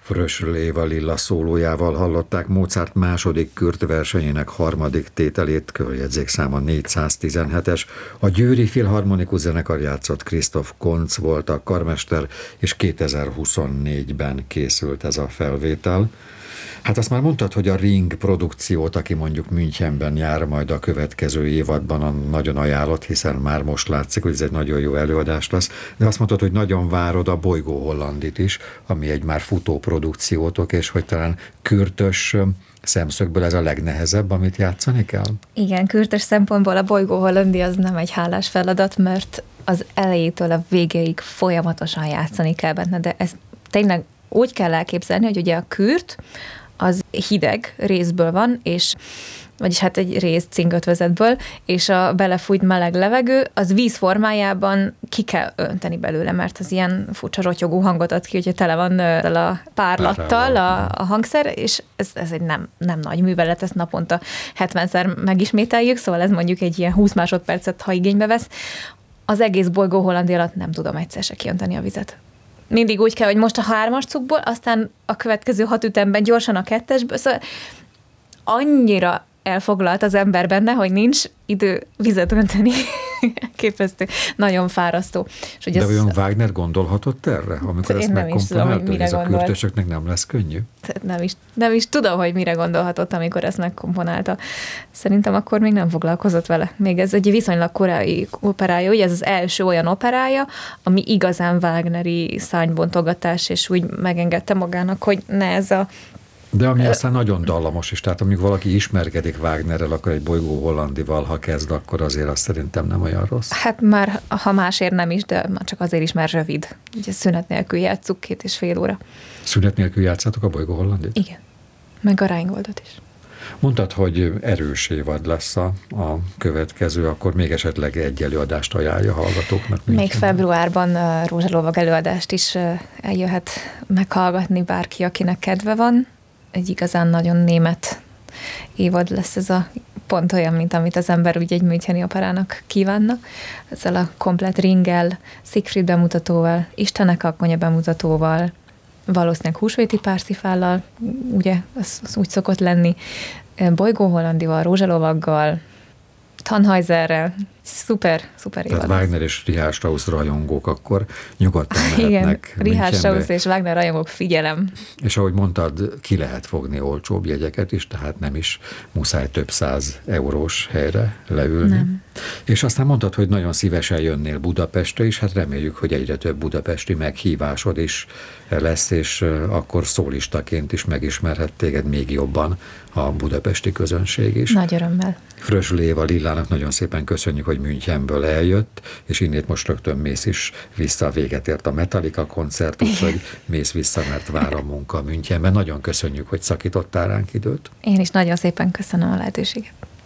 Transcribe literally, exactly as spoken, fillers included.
Frösl Éva Lilla szólójával hallották Mozart második Kürt versenyének harmadik tételét, körjegyzékszáma négyszáztizenhetes. A Győri Filharmonikus Zenekar játszott, Krisztof Koncz volt a karmester, és kétezer-huszonnégyben készült ez a felvétel. Hát azt már mondtad, hogy a Ring produkciót, aki mondjuk Münchenben jár majd a következő évadban, nagyon ajánlott, hiszen már most látszik, hogy ez egy nagyon jó előadás lesz, de azt mondtad, hogy nagyon várod a Bolygó Hollandit is, ami egy már futó produkciótok, és hogy talán kürtös szemszögből ez a legnehezebb, amit játszani kell? Igen, kürtös szempontból a Bolygó Hollandi az nem egy hálás feladat, mert az elejétől a végéig folyamatosan játszani kell benne, de ezt tényleg úgy kell elképzelni, hogy ugye a kürt az hideg részből van, és vagyis hát egy rész cinkötvezetből, és a belefújt meleg levegő, az víz formájában ki kell önteni belőle, mert az ilyen furcsa rotyogó hangot ad ki, hogyha tele van a párlattal a, a hangszer, és ez, ez egy nem, nem nagy művelet, ezt naponta hetvenszer megismételjük, szóval ez mondjuk egy ilyen húsz másodpercet, ha igénybe vesz. Az egész Bolygó Hollandi alatt nem tudom egyszer se kiönteni a vizet. Mindig úgy kell, hogy most a hármas cukból, aztán a következő hat ütemben gyorsan a kettesből, szóval annyira elfoglalt az ember benne, hogy nincs idő vizet önteni. Képesztő. Nagyon fárasztó. És, de ez... olyan Wagner gondolhatott erre, amikor ezt megkomponálta, hogy ez a kürtösöknek nem lesz könnyű? Nem is, nem is tudom, hogy mire gondolhatott, amikor ezt megkomponálta. Szerintem akkor még nem foglalkozott vele. Még ez egy viszonylag korai operája, ugye ez az első olyan operája, ami igazán Wagneri szárnybontogatás, és úgy megengedte magának, hogy ne ez a de ami aztán nagyon dallamos is, tehát amíg valaki ismerkedik Wagnerrel, akkor egy Bolygó Hollandival, ha kezd, akkor azért azt szerintem nem olyan rossz. Hát már, ha másért nem is, de már csak azért is, mert rövid. Ugye szünet nélkül játsszuk két és fél óra. Szünet nélkül játszátok a Bolygó Hollandit? Igen. Meg a Rheingoldot is. Mondtad, hogy erős évad lesz a, a következő, akkor még esetleg egy előadást ajánlja a hallgatóknak. Még februárban uh, Rózsalovag előadást is uh, eljöhet meghallgatni bárki, akinek kedve van. Egy igazán nagyon német évad lesz ez a pont olyan, mint amit az ember úgy egy müncheni operának kívánna. Ezzel a komplett Ringgel, Siegfried bemutatóval, Istenek alkonya bemutatóval, valószínűleg húsvéti Pársifállal, ugye, az, az úgy szokott lenni, Bolygó Hollandival, Rózsalovaggal, Tannhäuserrel, szuper, szuper évad. Tehát Wagner és Richard Strauss rajongók akkor nyugodtan mehetnek. Igen, Richard Strauss és Wagner rajongók, figyelem. És ahogy mondtad, ki lehet fogni olcsóbb jegyeket is, tehát nem is muszáj több száz eurós helyre leülni. Nem. És aztán mondtad, hogy nagyon szívesen jönnél Budapestre is, hát reméljük, hogy egyre több budapesti meghívásod is lesz, és akkor szólistaként is megismerhet téged még jobban a budapesti közönség is. Nagy örömmel. Frösl Éva Lillának nagyon szépen köszönjük, hogy Münchenből eljött, és innét most rögtön mész is vissza, véget ért a Metallica koncert, úgyhogy mész vissza, mert vár a munka Münchenben. Nagyon köszönjük, hogy szakítottál ránk időt. Én is nagyon szépen köszönöm a lehetőséget.